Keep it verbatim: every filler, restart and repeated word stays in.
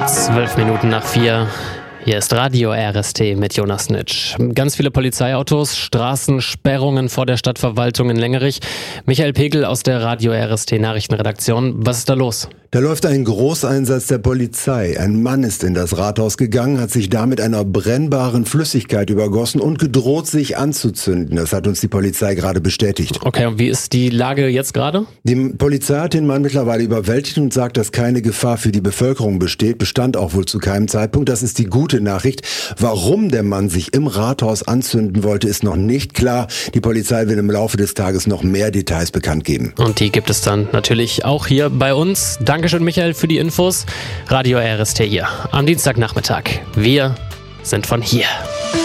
Zwölf Minuten nach vier. Hier ist Radio R S T mit Jonas Nitsch. Ganz viele Polizeiautos, Straßensperrungen vor der Stadtverwaltung in Lengerich. Michael Pegel aus der Radio R S T Nachrichtenredaktion. Was ist da los? Da läuft ein Großeinsatz der Polizei. Ein Mann ist in das Rathaus gegangen, hat sich da mit einer brennbaren Flüssigkeit übergossen und gedroht, sich anzuzünden. Das hat uns die Polizei gerade bestätigt. Okay, und wie ist die Lage jetzt gerade? Die Polizei hat den Mann mittlerweile überwältigt und sagt, dass keine Gefahr für die Bevölkerung besteht. Bestand auch wohl zu keinem Zeitpunkt. Das ist die gute Nachricht. Warum der Mann sich im Rathaus anzünden wollte, ist noch nicht klar. Die Polizei will im Laufe des Tages noch mehr Details bekannt geben. Und die gibt es dann natürlich auch hier bei uns. Dankeschön, Michael, für die Infos. Radio R S T hier am Dienstagnachmittag. Wir sind von hier.